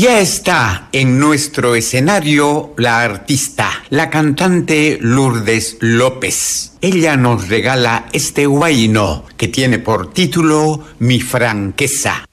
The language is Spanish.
Ya está en nuestro escenario la artista, la cantante Lourdes López. Ella nos regala este huayno que tiene por título Mi franqueza.